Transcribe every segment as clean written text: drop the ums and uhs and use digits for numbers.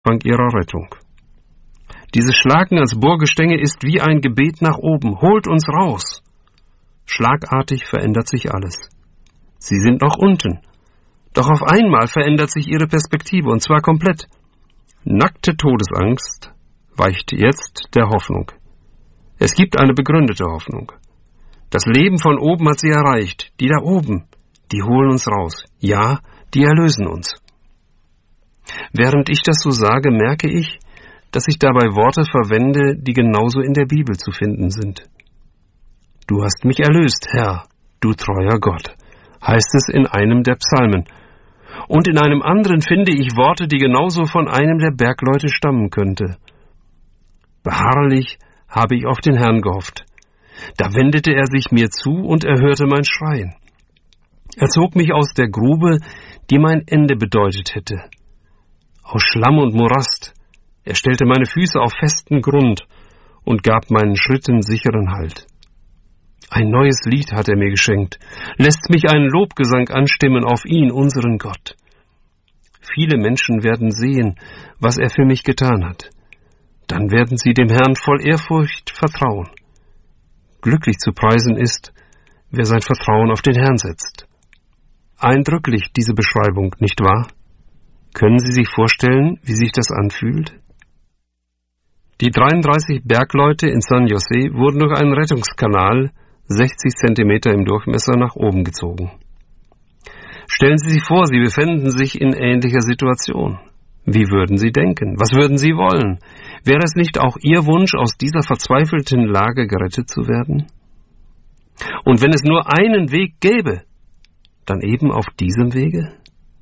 Anfang ihrer Rettung. Dieses Schlagen ans Bohrgestänge ist wie ein Gebet nach oben. Holt uns raus! Schlagartig verändert sich alles. Sie sind noch unten. Doch auf einmal verändert sich ihre Perspektive, und zwar komplett. Nackte Todesangst weicht jetzt der Hoffnung. Es gibt eine begründete Hoffnung. Das Leben von oben hat sie erreicht. Die da oben, die holen uns raus. Ja, die erlösen uns. Während ich das so sage, merke ich, dass ich dabei Worte verwende, die genauso in der Bibel zu finden sind. Du hast mich erlöst, Herr, du treuer Gott, heißt es in einem der Psalmen. Und in einem anderen finde ich Worte, die genauso von einem der Bergleute stammen könnte. Beharrlich habe ich auf den Herrn gehofft. Da wendete er sich mir zu und erhörte mein Schreien. Er zog mich aus der Grube, die mein Ende bedeutet hätte. Aus Schlamm und Morast. Er stellte meine Füße auf festen Grund und gab meinen Schritten sicheren Halt. Ein neues Lied hat er mir geschenkt, lässt mich einen Lobgesang anstimmen auf ihn, unseren Gott. Viele Menschen werden sehen, was er für mich getan hat. Dann werden sie dem Herrn voll Ehrfurcht vertrauen. Glücklich zu preisen ist, wer sein Vertrauen auf den Herrn setzt. Eindrücklich diese Beschreibung, nicht wahr? Können Sie sich vorstellen, wie sich das anfühlt? Die 33 Bergleute in San José wurden durch einen Rettungskanal 60 Zentimeter im Durchmesser nach oben gezogen. Stellen Sie sich vor, Sie befänden sich in ähnlicher Situation. Wie würden Sie denken? Was würden Sie wollen? Wäre es nicht auch Ihr Wunsch, aus dieser verzweifelten Lage gerettet zu werden? Und wenn es nur einen Weg gäbe, dann eben auf diesem Wege?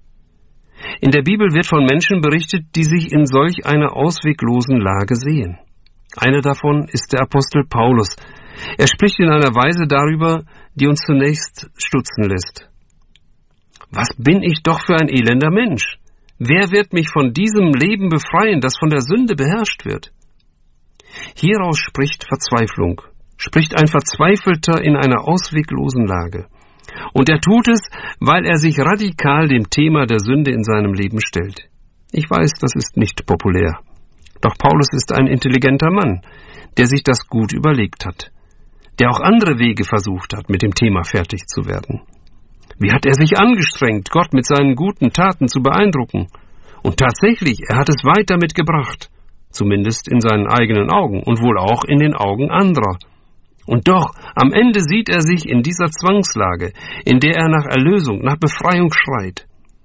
In der Bibel wird von Menschen berichtet, die sich in solch einer ausweglosen Lage sehen. Einer davon ist der Apostel Paulus. Er spricht in einer Weise darüber, die uns zunächst stutzen lässt. Was bin ich doch für ein elender Mensch? Wer wird mich von diesem Leben befreien, das von der Sünde beherrscht wird? Hieraus spricht Verzweiflung, spricht ein Verzweifelter in einer ausweglosen Lage. Und er tut es, weil er sich radikal dem Thema der Sünde in seinem Leben stellt. Ich weiß, das ist nicht populär. Doch Paulus ist ein intelligenter Mann, der sich das gut überlegt hat, der auch andere Wege versucht hat, mit dem Thema fertig zu werden. Wie hat er sich angestrengt, Gott mit seinen guten Taten zu beeindrucken? Und tatsächlich, er hat es weit damit gebracht, zumindest in seinen eigenen Augen und wohl auch in den Augen anderer. Und doch, am Ende sieht er sich in dieser Zwangslage, in der er nach Erlösung, nach Befreiung schreit.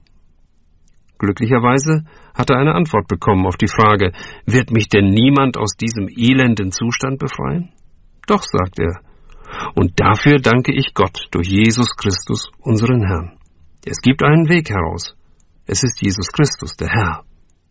Glücklicherweise hat er eine Antwort bekommen auf die Frage, wird mich denn niemand aus diesem elenden Zustand befreien? Doch, sagt er, und dafür danke ich Gott durch Jesus Christus, unseren Herrn. Es gibt einen Weg heraus. Es ist Jesus Christus, der Herr.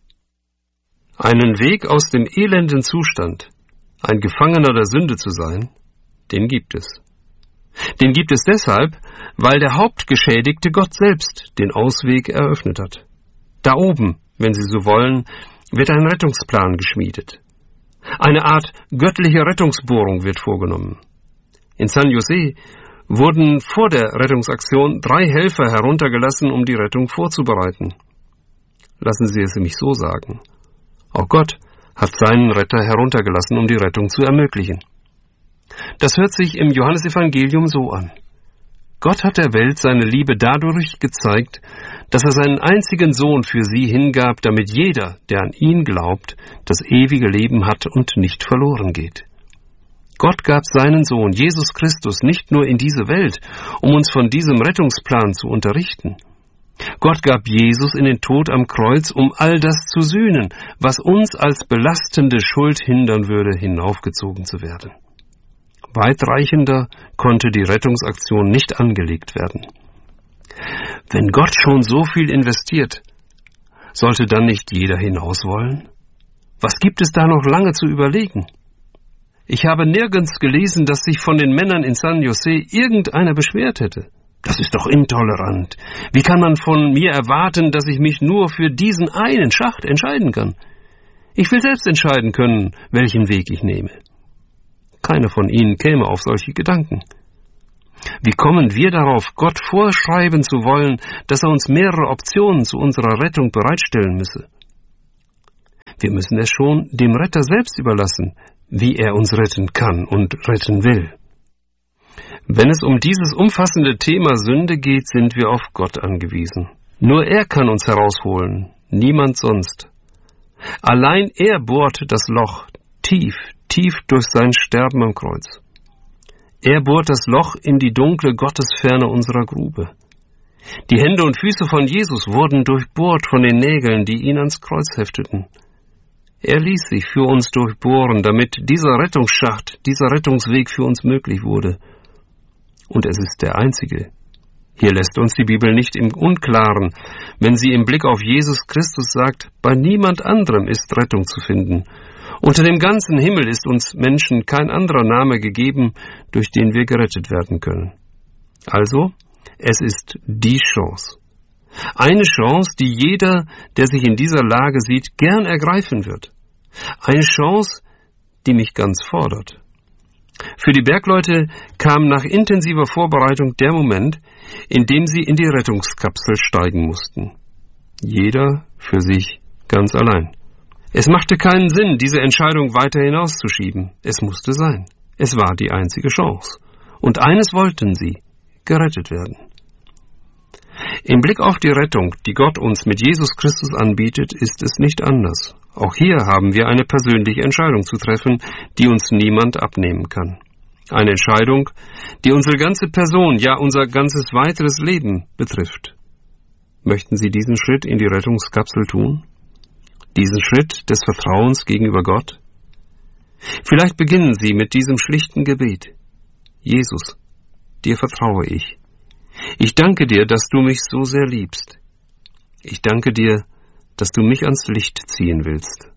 Einen Weg aus dem elenden Zustand, ein Gefangener der Sünde zu sein, den gibt es. Den gibt es deshalb, weil der Hauptgeschädigte Gott selbst den Ausweg eröffnet hat. Da oben, wenn Sie so wollen, wird ein Rettungsplan geschmiedet. Eine Art göttliche Rettungsbohrung wird vorgenommen. In San José wurden vor der Rettungsaktion 3 Helfer heruntergelassen, um die Rettung vorzubereiten. Lassen Sie es mich so sagen. Auch Gott hat seinen Retter heruntergelassen, um die Rettung zu ermöglichen. Das hört sich im Johannesevangelium so an. Gott hat der Welt seine Liebe dadurch gezeigt, dass er seinen einzigen Sohn für sie hingab, damit jeder, der an ihn glaubt, das ewige Leben hat und nicht verloren geht. Gott gab seinen Sohn, Jesus Christus, nicht nur in diese Welt, um uns von diesem Rettungsplan zu unterrichten. Gott gab Jesus in den Tod am Kreuz, um all das zu sühnen, was uns als belastende Schuld hindern würde, hinaufgezogen zu werden. Weitreichender konnte die Rettungsaktion nicht angelegt werden. Wenn Gott schon so viel investiert, sollte dann nicht jeder hinaus wollen? Was gibt es da noch lange zu überlegen? Ich habe nirgends gelesen, dass sich von den Männern in San José irgendeiner beschwert hätte. Das ist doch intolerant. Wie kann man von mir erwarten, dass ich mich nur für diesen einen Schacht entscheiden kann? Ich will selbst entscheiden können, welchen Weg ich nehme. Keiner von ihnen käme auf solche Gedanken. Wie kommen wir darauf, Gott vorschreiben zu wollen, dass er uns mehrere Optionen zu unserer Rettung bereitstellen müsse? Wir müssen es schon dem Retter selbst überlassen, wie er uns retten kann und retten will. Wenn es um dieses umfassende Thema Sünde geht, sind wir auf Gott angewiesen. Nur er kann uns herausholen, niemand sonst. Allein er bohrt das Loch tief, tief durch sein Sterben am Kreuz. Er bohrt das Loch in die dunkle Gottesferne unserer Grube. Die Hände und Füße von Jesus wurden durchbohrt von den Nägeln, die ihn ans Kreuz hefteten. Er ließ sich für uns durchbohren, damit dieser Rettungsschacht, dieser Rettungsweg für uns möglich wurde. Und es ist der einzige. Hier lässt uns die Bibel nicht im Unklaren, wenn sie im Blick auf Jesus Christus sagt, bei niemand anderem ist Rettung zu finden. Unter dem ganzen Himmel ist uns Menschen kein anderer Name gegeben, durch den wir gerettet werden können. Also, es ist die Chance. Eine Chance, die jeder, der sich in dieser Lage sieht, gern ergreifen wird. Eine Chance, die mich ganz fordert. Für die Bergleute kam nach intensiver Vorbereitung der Moment, in dem sie in die Rettungskapsel steigen mussten. Jeder für sich ganz allein. Es machte keinen Sinn, diese Entscheidung weiter hinauszuschieben. Es musste sein. Es war die einzige Chance. Und eines wollten sie: gerettet werden. Im Blick auf die Rettung, die Gott uns mit Jesus Christus anbietet, ist es nicht anders. Auch hier haben wir eine persönliche Entscheidung zu treffen, die uns niemand abnehmen kann. Eine Entscheidung, die unsere ganze Person, ja unser ganzes weiteres Leben betrifft. Möchten Sie diesen Schritt in die Rettungskapsel tun? Diesen Schritt des Vertrauens gegenüber Gott? Vielleicht beginnen Sie mit diesem schlichten Gebet. Jesus, dir vertraue ich. Ich danke dir, dass du mich so sehr liebst. Ich danke dir, dass du mich ans Licht ziehen willst.